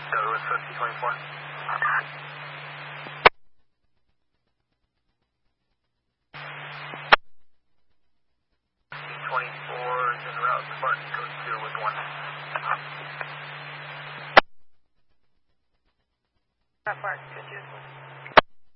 Douglas 5024. C24 is en route to Barton, code 2 with 1. Barton, code 2 with 1.